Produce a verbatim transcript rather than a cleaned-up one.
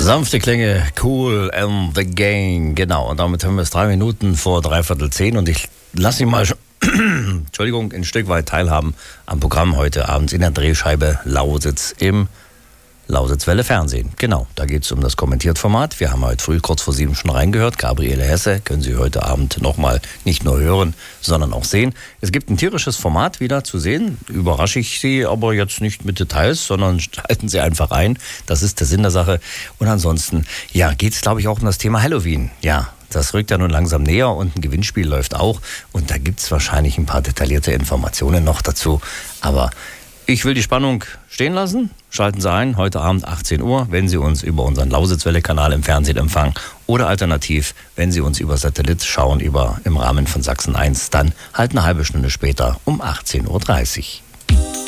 Sanfte Klänge, Kool and the Gang, genau. Und damit haben wir es drei Minuten vor dreiviertel zehn und ich lasse Sie mal, Entschuldigung, ein Stück weit teilhaben am Programm heute Abend in der Drehscheibe Lausitz im Lausitzwelle Fernsehen. Genau, da geht es um das Kommentiertformat. Wir haben heute früh kurz vor sieben schon reingehört. Gabriele Hesse können Sie heute Abend nochmal nicht nur hören, sondern auch sehen. Es gibt ein tierisches Format wieder zu sehen. Überrasche ich Sie aber jetzt nicht mit Details, sondern schalten Sie einfach ein. Das ist der Sinn der Sache. Und ansonsten, ja, geht es glaube ich auch um das Thema Halloween. Ja, das rückt ja nun langsam näher und ein Gewinnspiel läuft auch. Und da gibt es wahrscheinlich ein paar detaillierte Informationen noch dazu. Aber ich will die Spannung stehen lassen. Schalten Sie ein, heute Abend achtzehn Uhr, wenn Sie uns über unseren Lausitzwelle-Kanal im Fernsehen empfangen oder alternativ, wenn Sie uns über Satellit schauen, über im Rahmen von Sachsen eins, dann halt eine halbe Stunde später um achtzehn Uhr dreißig.